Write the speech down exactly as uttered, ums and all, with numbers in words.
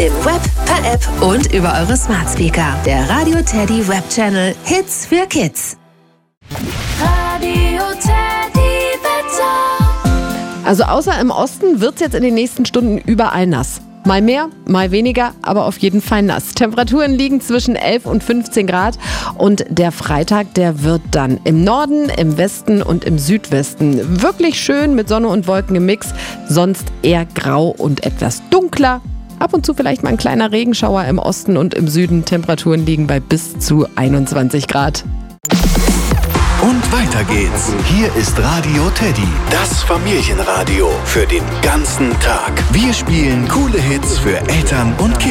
Im Web, per App und über eure Smart Speaker. Der Radio Teddy Web Channel Hits für Kids. Radio Teddy Wetter. Also außer im Osten wird es jetzt in den nächsten Stunden überall nass. Mal mehr, mal weniger, aber auf jeden Fall nass. Temperaturen liegen zwischen elf und fünfzehn Grad und der Freitag, der wird dann im Norden, im Westen und im Südwesten wirklich schön mit Sonne und Wolken im Mix, sonst eher grau und etwas dunkler. Ab und zu vielleicht mal ein kleiner Regenschauer im Osten und im Süden. Temperaturen liegen bei bis zu einundzwanzig Grad. Und weiter geht's. Hier ist Radio Teddy, das Familienradio für den ganzen Tag. Wir spielen coole Hits für Eltern und Kinder.